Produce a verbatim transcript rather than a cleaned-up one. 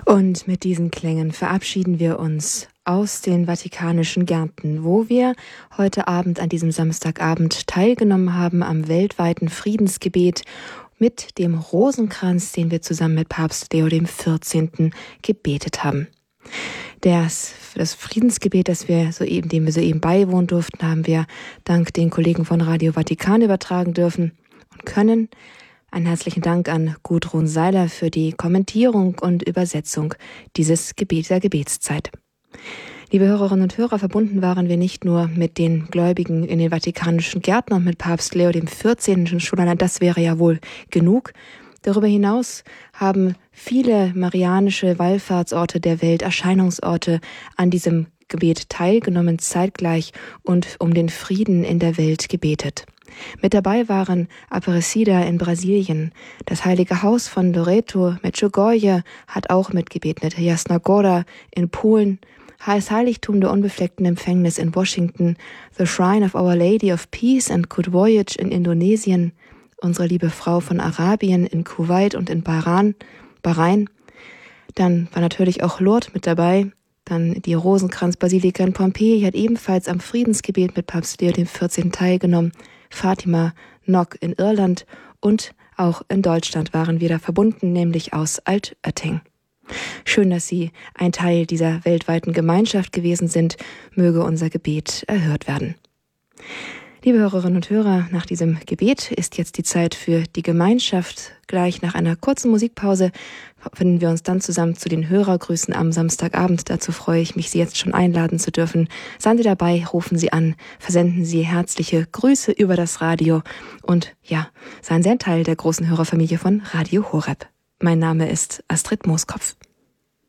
Und mit diesen Klängen verabschieden wir uns aus den Vatikanischen Gärten, wo wir heute Abend an diesem Samstagabend teilgenommen haben am weltweiten Friedensgebet mit dem Rosenkranz, den wir zusammen mit Papst Leo dem vierzehnten gebetet haben. Das, das Friedensgebet, das wir soeben, dem wir soeben beiwohnen durften, haben wir dank den Kollegen von Radio Vatikan übertragen dürfen und können. Einen herzlichen Dank an Gudrun Seiler für die Kommentierung und Übersetzung dieses Gebet, der Gebetszeit. Liebe Hörerinnen und Hörer, verbunden waren wir nicht nur mit den Gläubigen in den Vatikanischen Gärten und mit Papst Leo dem vierzehnten schon allein, das wäre ja wohl genug. Darüber hinaus haben viele marianische Wallfahrtsorte der Welt, Erscheinungsorte an diesem Gebet teilgenommen, zeitgleich und um den Frieden in der Welt gebetet. Mit dabei waren Aparecida in Brasilien, das Heilige Haus von Loreto, Medjugorje hat auch mitgebetet, Jasna Góra in Polen, das Heiligtum der unbefleckten Empfängnis in Washington, The Shrine of Our Lady of Peace and Good Voyage in Indonesien, unsere liebe Frau von Arabien in Kuwait und in Bahrain, Bahrain. Dann war natürlich auch Lourdes mit dabei. Dann die Rosenkranzbasilika in Pompeji hat ebenfalls am Friedensgebet mit Papst Leo dem vierzehnten teilgenommen. Fatima Nok in Irland und auch in Deutschland waren wir da verbunden, nämlich aus Altötting. Schön, dass Sie ein Teil dieser weltweiten Gemeinschaft gewesen sind. Möge unser Gebet erhört werden. Liebe Hörerinnen und Hörer, nach diesem Gebet ist jetzt die Zeit für die Gemeinschaft. Gleich nach einer kurzen Musikpause finden wir uns dann zusammen zu den Hörergrüßen am Samstagabend. Dazu freue ich mich, Sie jetzt schon einladen zu dürfen. Seien Sie dabei, rufen Sie an, versenden Sie herzliche Grüße über das Radio und ja, seien Sie ein Teil der großen Hörerfamilie von Radio Horeb. Mein Name ist Astrid Mooskopf.